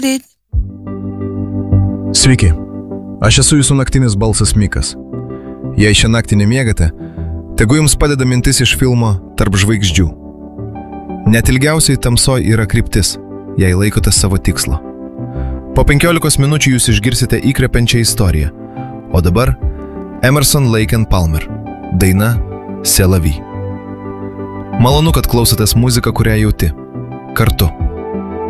Sveiki, aš esu jūsų naktinis balsas Mikas. Jei šią naktį nemiegate, tegu jums padeda mintis iš filmo Tarp žvaigždžių. Net ilgiausiai tamsoj yra kryptis, jei laikote savo tikslo. Po 15 minučių jūs išgirsite įkvepiančią istoriją. O dabar Emerson, Lake and Palmer. Daina C'est la vie. Malonu, kad klausotės muziką, kurią jauti. Kartu.